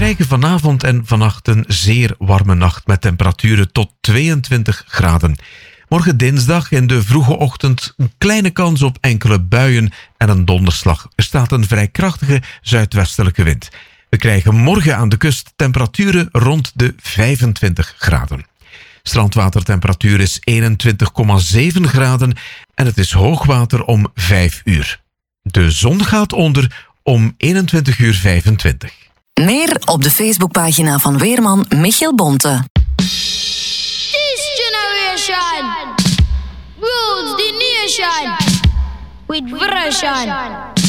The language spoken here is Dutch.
krijgen vanavond en vannacht een zeer warme nacht met temperaturen tot 22 graden. Morgen dinsdag in de vroege ochtend een kleine kans op enkele buien en een donderslag. Er staat een vrij krachtige zuidwestelijke wind. We krijgen morgen aan de kust temperaturen rond de 25 graden. Strandwatertemperatuur is 21,7 graden en het is hoogwater om 5 uur. De zon gaat onder om 21:25. Meer op de Facebookpagina van weerman Michiel Bonte. This generation rules the nation with version.